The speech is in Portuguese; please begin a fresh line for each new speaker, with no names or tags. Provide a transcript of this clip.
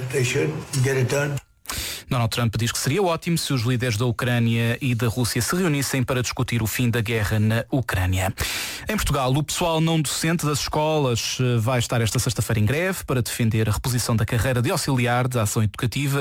they should get it done.
Donald Trump diz que seria ótimo se os líderes da Ucrânia e da Rússia se reunissem para discutir o fim da guerra na Ucrânia. Em Portugal, o pessoal não docente das escolas vai estar esta sexta-feira em greve para defender a reposição da carreira de auxiliar de ação educativa